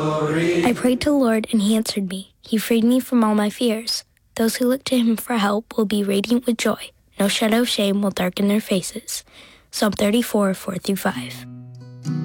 I prayed to the Lord, and he answered me. He freed me from all my fears. Those who look to him for help will be radiant with joy. No shadow of shame will darken their faces. Psalm 34, 4-5.